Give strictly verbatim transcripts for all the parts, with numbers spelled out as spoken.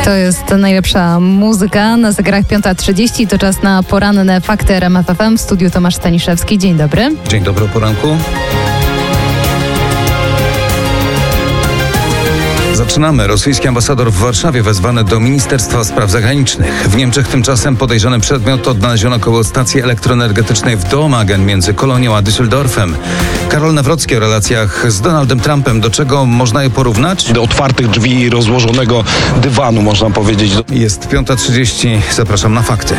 To jest najlepsza muzyka. Na zegarach piąta trzydzieści to czas na poranne fakty R M F F M. W studiu Tomasz Staniszewski. Dzień dobry. Dzień dobry o poranku. Zaczynamy. Rosyjski ambasador w Warszawie wezwany do Ministerstwa Spraw Zagranicznych. W Niemczech tymczasem podejrzany przedmiot odnaleziono koło stacji elektroenergetycznej w Dormagen między Kolonią a Düsseldorfem. Karol Nawrocki o relacjach z Donaldem Trumpem. Do czego można je porównać? Do otwartych drzwi i rozłożonego dywanu, można powiedzieć. Jest piąta trzydzieści. Zapraszam na fakty.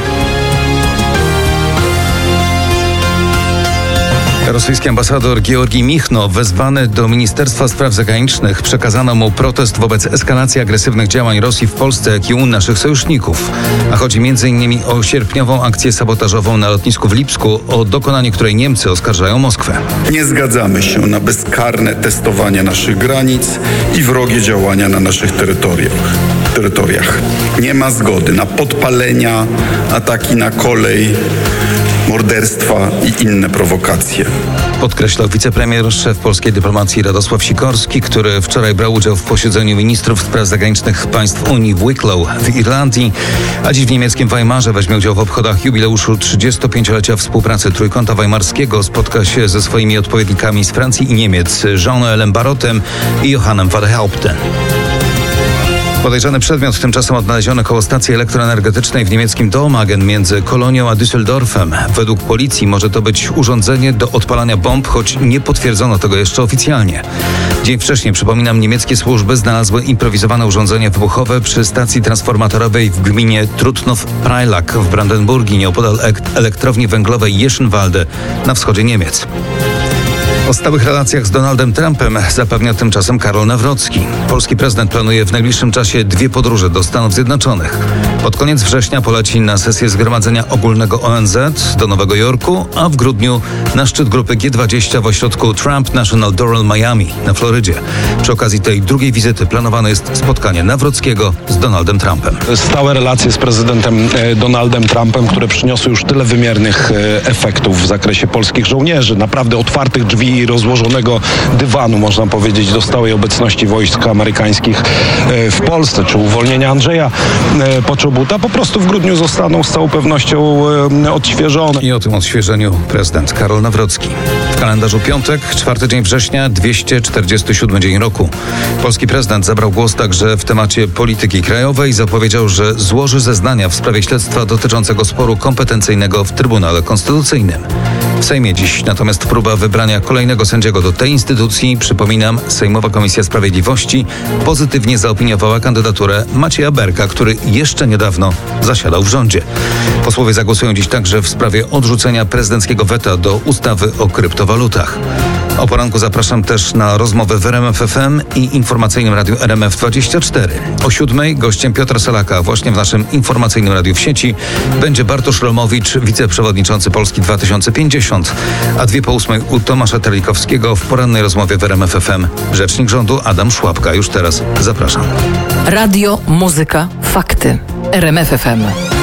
Rosyjski ambasador Georgij Michno wezwany do Ministerstwa Spraw Zagranicznych. Przekazano mu protest wobec eskalacji agresywnych działań Rosji w Polsce, jak i u naszych sojuszników. A chodzi m.in. o sierpniową akcję sabotażową na lotnisku w Lipsku, o dokonanie której Niemcy oskarżają Moskwę. Nie zgadzamy się na bezkarne testowanie naszych granic i wrogie działania na naszych terytoriach. terytoriach. Nie ma zgody na podpalenia, ataki na kolej, morderstwa i inne prowokacje. Podkreślał wicepremier, szef polskiej dyplomacji Radosław Sikorski, który wczoraj brał udział w posiedzeniu ministrów spraw zagranicznych państw Unii w Wicklow w Irlandii, a dziś w niemieckim Weimarze weźmie udział w obchodach jubileuszu trzydziestopięciolecia współpracy Trójkąta Weimarskiego. Spotka się ze swoimi odpowiednikami z Francji i Niemiec, Jean-Noëlem Barrotem i Johannem van der Haupten. Podejrzany przedmiot tymczasem odnaleziony koło stacji elektroenergetycznej w niemieckim Dormagen między Kolonią a Düsseldorfem. Według policji może to być urządzenie do odpalania bomb, choć nie potwierdzono tego jeszcze oficjalnie. Dzień wcześniej, przypominam, niemieckie służby znalazły improwizowane urządzenie wybuchowe przy stacji transformatorowej w gminie Trutnov-Prailak w Brandenburgii, nieopodal elektrowni węglowej Jeschenwalde na wschodzie Niemiec. O stałych relacjach z Donaldem Trumpem zapewnia tymczasem Karol Nawrocki. Polski prezydent planuje w najbliższym czasie dwie podróże do Stanów Zjednoczonych. Pod koniec września poleci na sesję Zgromadzenia Ogólnego O N Z do Nowego Jorku, a w grudniu na szczyt grupy G dwadzieścia w ośrodku Trump National Doral Miami na Florydzie. Przy okazji tej drugiej wizyty planowane jest spotkanie Nawrockiego z Donaldem Trumpem. Stałe relacje z prezydentem Donaldem Trumpem, które przyniosły już tyle wymiernych efektów w zakresie polskich żołnierzy, naprawdę otwartych drzwi i rozłożonego dywanu, można powiedzieć, do stałej obecności wojsk amerykańskich w Polsce, czy uwolnienia Andrzeja Poczobuta, po prostu w grudniu zostaną z całą pewnością odświeżone. I o tym odświeżeniu prezydent Karol Nawrocki. W kalendarzu piątek, czwarty dzień września, dwieście czterdziesty siódmy dzień roku. Polski prezydent zabrał głos także w temacie polityki krajowej. Zapowiedział, że złoży zeznania w sprawie śledztwa dotyczącego sporu kompetencyjnego w Trybunale Konstytucyjnym. W Sejmie dziś natomiast próba wybrania kolejnego sędziego do tej instytucji. Przypominam, Sejmowa Komisja Sprawiedliwości pozytywnie zaopiniowała kandydaturę Macieja Berka, który jeszcze niedawno zasiadał w rządzie. Posłowie zagłosują dziś także w sprawie odrzucenia prezydenckiego weta do ustawy o kryptowalutach. O poranku zapraszam też na rozmowę w R M F F M i informacyjnym radiu R M F dwadzieścia cztery. O siódmej gościem Piotra Selaka właśnie w naszym informacyjnym radiu w sieci będzie Bartosz Romowicz, wiceprzewodniczący Polski dwa tysiące pięćdziesiąt, a dwie po ósmej u Tomasza Terlikowskiego w porannej rozmowie w R M F F M rzecznik rządu Adam Szłapka. Już teraz zapraszam. Radio, muzyka, fakty. R M F F M.